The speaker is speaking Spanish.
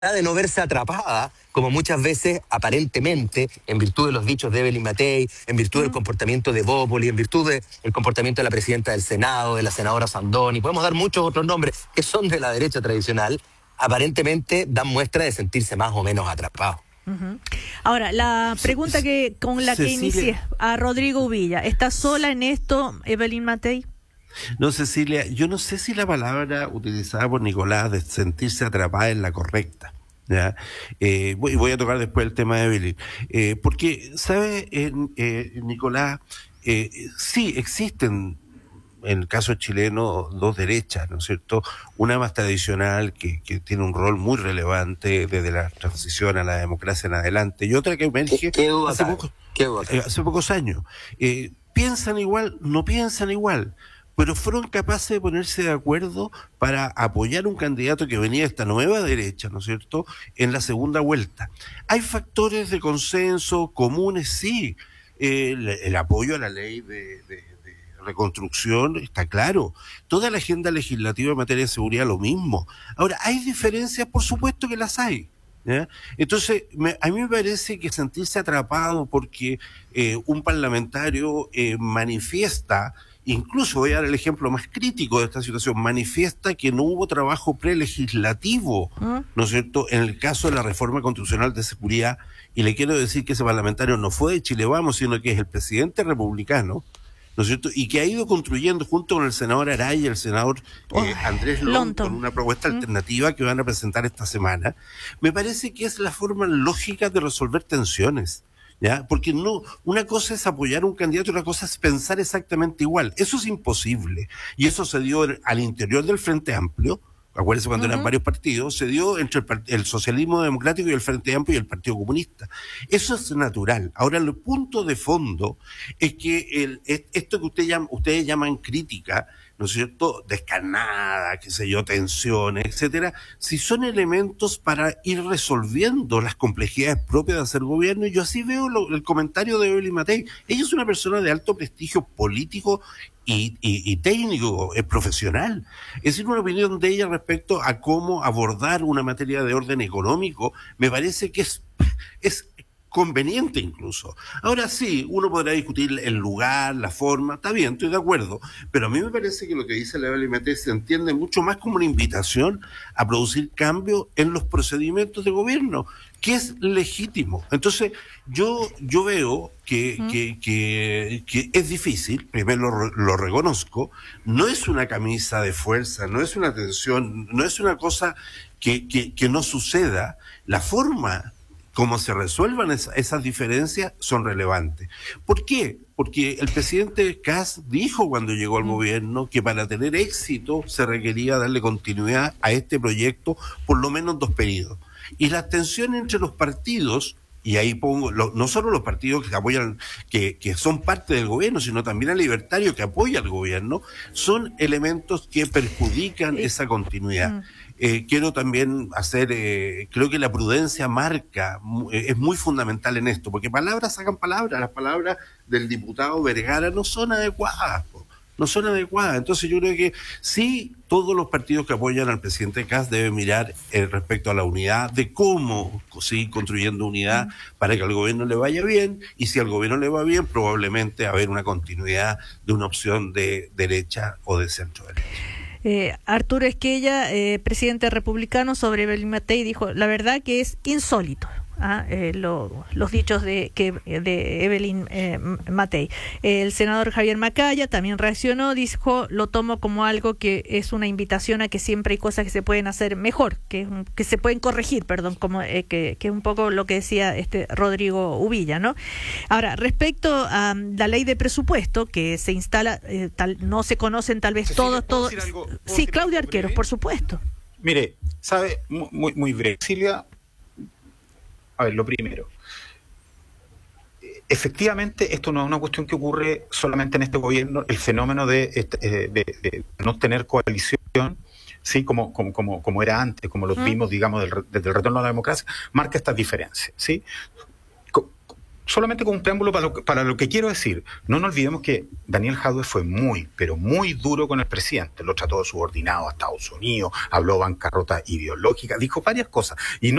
de no verse atrapada, como muchas veces, aparentemente, en virtud de los dichos de Evelyn Matei, en virtud del comportamiento de Bópoli, en virtud del comportamiento de la presidenta del Senado, de la senadora Sandoni, podemos dar muchos otros nombres que son de la derecha tradicional, aparentemente dan muestra de sentirse más o menos atrapados. Ahora, la pregunta con la que inicié a Rodrigo Uvilla, ¿está sola en esto Evelyn Matei? No, Cecilia, yo no sé si la palabra utilizada por Nicolás de sentirse atrapada es la correcta. ¿Ya? Voy a tocar después el tema de Evelyn. Porque, ¿sabe, Nicolás? Sí, existen, en el caso chileno, dos derechas, ¿no es cierto? Una más tradicional, que tiene un rol muy relevante desde la transición a la democracia en adelante, y otra que emerge hace pocos años. ¿Piensan igual? No piensan igual. Pero fueron capaces de ponerse de acuerdo para apoyar un candidato que venía de esta nueva derecha, ¿no es cierto?, en la segunda vuelta. ¿Hay factores de consenso comunes? Sí. El apoyo a la ley de reconstrucción está claro. Toda la agenda legislativa en materia de seguridad, lo mismo. Ahora, ¿hay diferencias? Por supuesto que las hay. ¿Ya? Entonces, a mí me parece que sentirse atrapado porque un parlamentario manifiesta, incluso voy a dar el ejemplo más crítico de esta situación, manifiesta que no hubo trabajo prelegislativo, ¿no es cierto?, en el caso de la reforma constitucional de seguridad, y le quiero decir que ese parlamentario no fue de Chile Vamos, sino que es el presidente republicano, ¿no es cierto?, y que ha ido construyendo junto con el senador Araya y el senador Andrés Lonton con una propuesta alternativa que van a presentar esta semana. Me parece que es la forma lógica de resolver tensiones, ¿ya? Porque no, una cosa es apoyar a un candidato y otra cosa es pensar exactamente igual. Eso es imposible. Y eso se dio al interior del Frente Amplio. Acuérdense cuando eran varios partidos, se dio entre el socialismo democrático y el Frente Amplio y el Partido Comunista. Eso es natural. Ahora, el punto de fondo es que esto que ustedes llaman crítica, ¿no es cierto?, descarnada, qué sé yo, tensiones, etcétera, si son elementos para ir resolviendo las complejidades propias de hacer gobierno, y yo así veo el comentario de Evelyn Matei. Ella es una persona de alto prestigio político y técnico, es profesional. Es decir, una opinión de ella respecto a cómo abordar una materia de orden económico, me parece que es conveniente incluso. Ahora sí, uno podrá discutir el lugar, la forma, está bien, estoy de acuerdo, pero a mí me parece que lo que dice la Evelyn Matei se entiende mucho más como una invitación a producir cambio en los procedimientos de gobierno, que es legítimo. Entonces, yo veo que es difícil, primero lo reconozco, no es una camisa de fuerza, no es una tensión, no es una cosa que no suceda. La forma como se resuelvan esas diferencias son relevantes. ¿Por qué? Porque el presidente Kast dijo cuando llegó al gobierno que para tener éxito se requería darle continuidad a este proyecto por lo menos 2 periodos. Y la tensión entre los partidos, y ahí pongo, no solo los partidos que apoyan, que son parte del gobierno, sino también el libertario que apoya al gobierno, son elementos que perjudican esa continuidad. Quiero también creo que la prudencia es muy fundamental en esto, porque palabras sacan palabras, las palabras del diputado Vergara no son adecuadas, no son adecuadas. Entonces yo creo que sí, todos los partidos que apoyan al presidente Kast deben mirar respecto a la unidad, de cómo seguir construyendo unidad para que al gobierno le vaya bien, y si al gobierno le va bien, probablemente haber una continuidad de una opción de derecha o de centro derecha. Arturo Esquella, presidente republicano, sobre Evelyn Matei, dijo: la verdad que es insólito los dichos de Evelyn Matei. El senador Javier Macaya también reaccionó, dijo: lo tomo como algo que es una invitación a que siempre hay cosas que se pueden hacer mejor, que se pueden corregir, como que es un poco lo que decía Rodrigo Uvilla, ¿no? Ahora, respecto a la ley de presupuesto que se instala, no se conocen tal vez todos. Sí, Claudia Arqueros, por supuesto. Mire, sabe, muy breve, Silvia. A ver, lo primero, efectivamente esto no es una cuestión que ocurre solamente en este gobierno. El fenómeno de no tener coalición, sí, como era antes, como lo vimos, digamos, desde el retorno a la democracia, marca estas diferencias, ¿sí? solamente como un preámbulo para lo que quiero decir. No nos olvidemos que Daniel Jadwe fue muy, pero muy duro con el presidente. Lo trató de subordinado a Estados Unidos, habló bancarrota ideológica, dijo varias cosas. Y no